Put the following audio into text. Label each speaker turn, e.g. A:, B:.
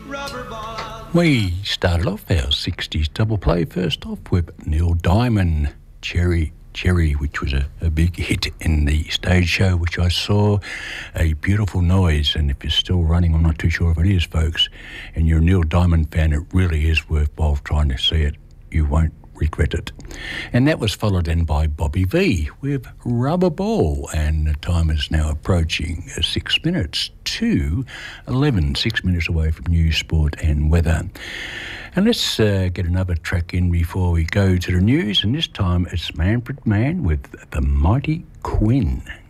A: We started off our 60s double play first off with Neil Diamond, Cherry, which was a big hit in the stage show, which I saw. A beautiful noise, and if it's still running, I'm not too sure if it is, folks, and you're a Neil Diamond fan, it really is worthwhile trying to see it. You won't regret it. And that was followed then by Bobby V with Rubber Ball, and the time is now approaching 6 minutes to 11, 6 minutes away from news, sport and weather. And let's get another track in before we go to the news, and this time it's Manfred Mann with The Mighty Quinn.